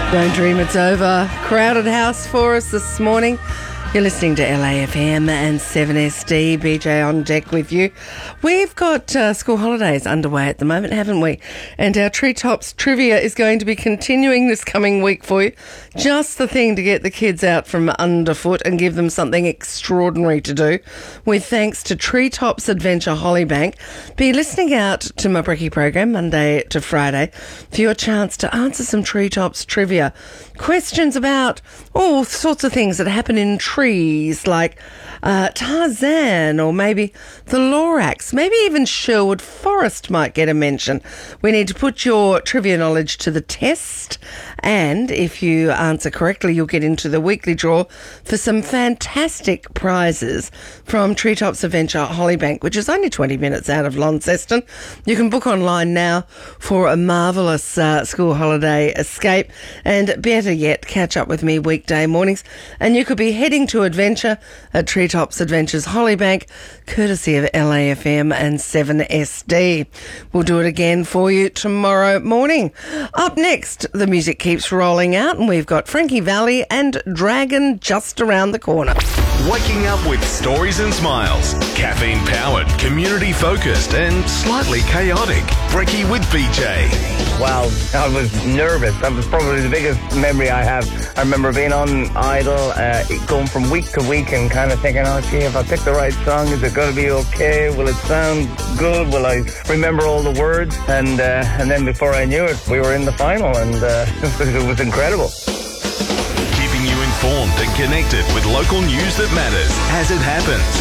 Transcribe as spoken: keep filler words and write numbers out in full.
Don't dream it's over. Crowded house for us this morning. You're listening to L A F M and seven S D. B J on deck with you. We've got uh, school holidays underway at the moment, haven't we? And our Treetops trivia is going to be continuing this coming week for you. Just the thing to get the kids out from underfoot and give them something extraordinary to do. With thanks to Treetops Adventure Hollybank. Be listening out to my Brekkie program Monday to Friday for your chance to answer some Treetops trivia. Questions about all sorts of things that happen in trees, like uh, Tarzan or maybe the Lorax, maybe even Sherwood Forest might get a mention. We need to put your trivia knowledge to the test, and if you answer correctly, you'll get into the weekly draw for some fantastic prizes from Treetops Adventure Hollybank, which is only twenty minutes out of Launceston. You can book online now for a marvellous uh, school holiday escape, and better yet, catch up with me weekday mornings, and you could be heading to adventure at Treetops Adventures Hollybank, courtesy of L A F M and seven S D. We'll do it again for you tomorrow morning. Up next, the music keeps rolling out, and we've got Frankie Valli and Dragon just around the corner. Waking up with stories and smiles. Caffeine powered, community focused, and slightly chaotic. Brekkie with B J. Wow, I was nervous. That was probably the biggest memory I have. I remember being on Idol, uh, going from week to week and kind of thinking, oh gee, if I pick the right song, is it going to be okay? Will it sound good? Will I remember all the words? And uh, and then before I knew it, we were in the final, and uh, it was incredible. Keeping you informed and connected with local news that matters as it happens.